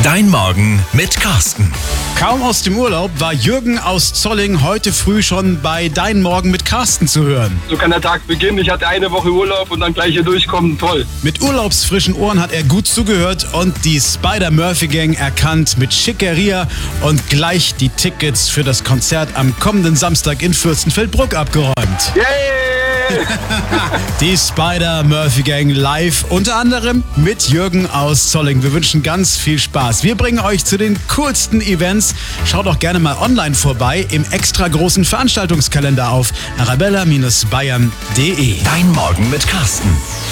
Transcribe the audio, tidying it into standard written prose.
Dein Morgen mit Carsten. Kaum aus dem Urlaub war Jürgen aus Zolling heute früh schon bei Dein Morgen mit Carsten zu hören. So kann der Tag beginnen. Ich hatte eine Woche Urlaub und dann gleich hier durchkommen. Toll. Mit urlaubsfrischen Ohren hat er gut zugehört und die Spider-Murphy-Gang erkannt mit Schickeria und gleich die Tickets für das Konzert am kommenden Samstag in Fürstenfeldbruck abgeräumt. Yay! Die Spider-Murphy-Gang live, unter anderem mit Jürgen aus Zolling. Wir wünschen ganz viel Spaß. Wir bringen euch zu den coolsten Events. Schaut doch gerne mal online vorbei im extra großen Veranstaltungskalender auf arabella-bayern.de. Dein Morgen mit Carsten.